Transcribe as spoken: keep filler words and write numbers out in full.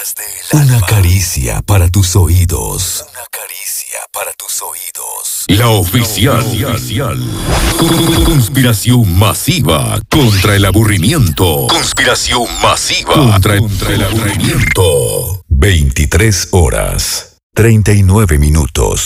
Una caricia para tus oídos. Una caricia para tus oídos. La oficial. Conspiración masiva contra el aburrimiento. Conspiración masiva contra, contra el aburrimiento. veintitrés horas, treinta y nueve minutos.